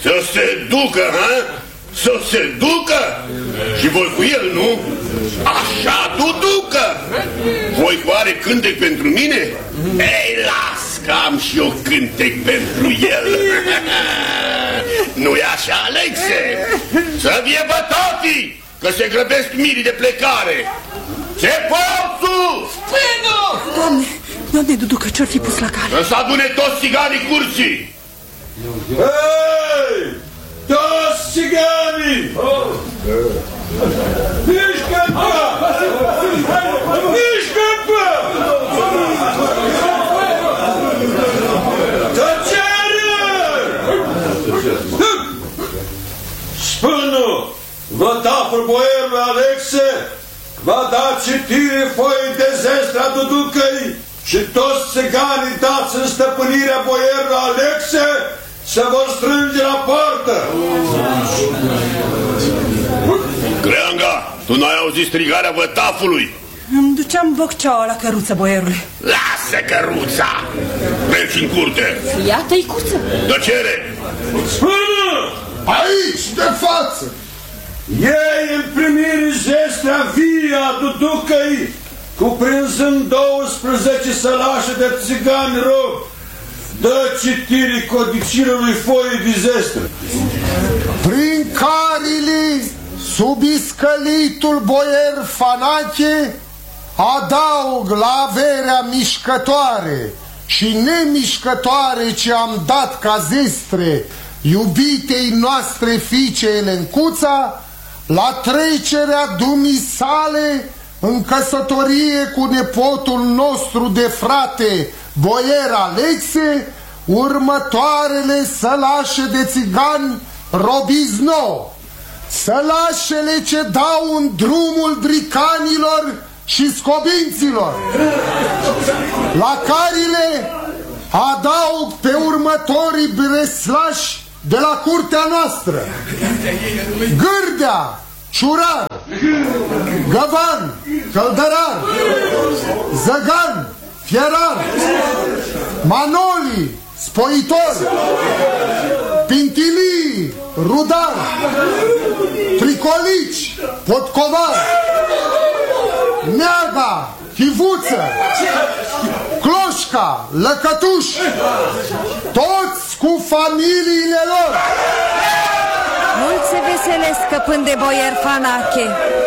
Să se ducă, ha? Să se ducă? Și voi cu el, nu? Așa, duducă! Voi cu are cântec pentru mine? Ei, las că am și eu cântec pentru el. Nu-i așa, Alexe? Să vie bătatii, că se grăbesc mirii de plecare. Ce poți? Spânul! Doamne, Duducă, ce-or fi pus la cale? Să adune toți țiganii curții. Hei! Toți țiganii! Mișcă-te! Mișcă-te! Tăcere! Spânul, vătaful boierului Alexe va da citire foii de zestra Duducăi și toți țiganii dați în stăpânirea boierului Alexe se vor strânge la poartă. Creanga, tu n-ai auzit strigarea vătafului? Îmi duceam bocceaua la căruță, boierule. Lasă căruța! Mergi în curte. Ia, tăicuță! Tăcere! Spână! Aici, de față! Ei în primire zestrea vie a Duducăi, cuprinzând 12 sălașe de țigani robi. Dă citirii codicilului foii de zestră. Prin carile sub iscălitul boier Fanache adaug la averea mișcătoare și nemișcătoare ce am dat ca zestre iubitei noastre fiice Elencuța, la trecerea dumisale în căsătorie cu nepotul nostru de frate boier Alexe, următoarele sălașe de țigani robiți nou, sălașele ce dau în drumul dricanilor și scobinților, la carile adaug pe următorii breslași de la curtea noastră: Gârdea, Ciurar, Găvan, Căldărar, Zăgan, Fierar, Manoli, Spoitor, Pintilii, Rudar, Tricolici, Potcovar, Neaga, Chivuță, Cloșca, Lăcătuș, toți cu familiile lor. Mult se veselesc, stăpân de boier Fanache.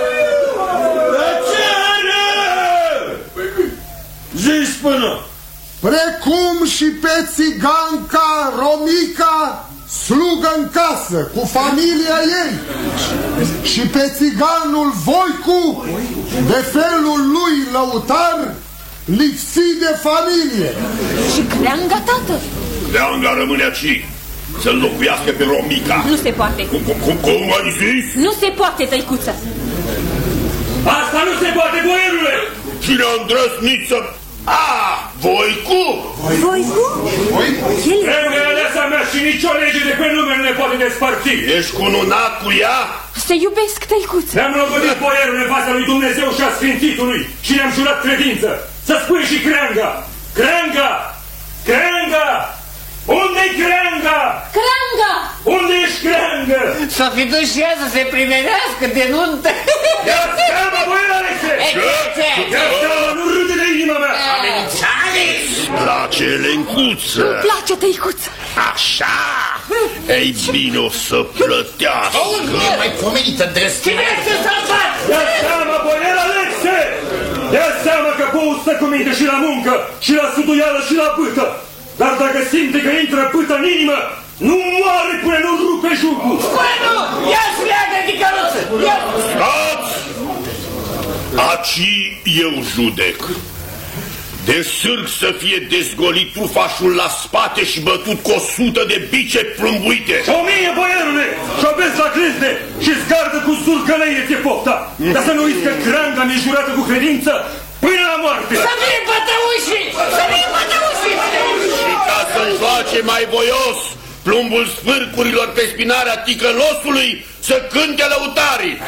Zi, spână! Precum și pe țiganca Romica, slugă în casă, cu familia ei, și pe țiganul Voicu, de felul lui lăutar, lipsit de familie. Și Creanga, tată? Creanga rămâne aici, să-l locuiască pe Romica. Nu se poate. Cum ai zis? Nu se poate, tăicuță. Asta nu se poate, boierule! Cine a îndrăznit să... Voicu! Voicu? Creanga e aleasa mea și nicio lege de pe lume nu ne poate despărți. Ești cununat cu ea? Se iubesc, tăicuță. Ne-am logodit boierul în fața lui Dumnezeu și a Sfințitului și ne-am jurat credință. Să spui și Creanga! Creanga! Creanga! Unde-i Creanga? Creanga! Unde ești Creanga? S-o fi dus și ea să se primerească de nuntă. Ia seama, boier Alexe! Ia seama, nu râde de inima mea! Amenințare! Place Elencuță! Îmi place, tăicuță! Așa! Ei bine, o să plătească! Nu e mai pomenită drăstină! Cine este salvat? Ia seama, boier Alexe! Ia seama că poul stă cu minte și la muncă, și la suduială, și la bâtă. Dar dacă simte că intră pâtă în inimă, nu moare până nu rupe jugul. Spune-nu! Ia-ți leagă de căruță! Stați! Aci eu judec. De sârg să fie dezgolit trufașul la spate și bătut cu 100 de bice plumbuite. Și 1000, boierule! Și-o la crezde și-ți gardă cu surcăleie ți-e pofta. Dar să nu uiți că Creanga mi-e jurată cu credință până la moarte. Să fie bătăușii! Să fie bătăușii! Și ca să-mi face mai voios plumbul sfârcurilor pe spinarea ticălosului, să cânte lăutarii.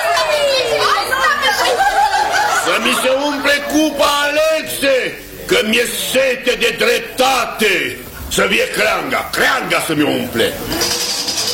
Să mi se umple cupa, Alexe, că mi-e sete de dreptate. Să vie Creanga, Creanga să mi umple.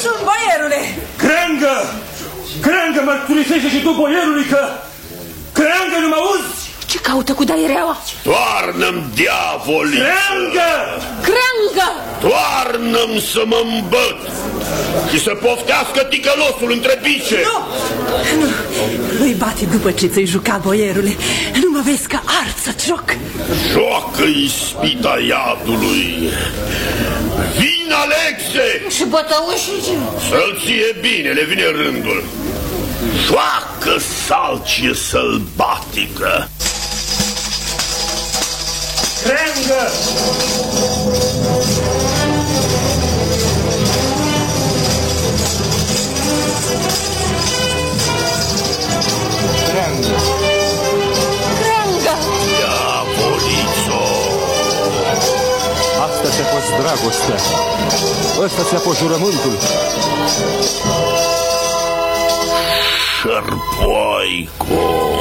Sunt, boierule! Creangă! Creangă, mărturisește și tu boierului că... Creangă, nu mă auzi? Ce caută cu daireaua? Toarnă-mi, diavoliță! Creangă! Creangă! Toarnă-mi să mă îmbăt și să poftească ticălosul între pice! Nu, nu-i bate după ce ți-ai jucat, boierule. Nu mă vezi că arță joc. Joacă ispita iadului! Vin, Alexe! Și bătăușii? Să-l ție bine, le vine rândul. Joacă salcie sălbatică! Creangă! Creangă! Diavolițo! Asta ți-a fost dragostea. Ăsta ți-a fost jurământul. Șărpoaico!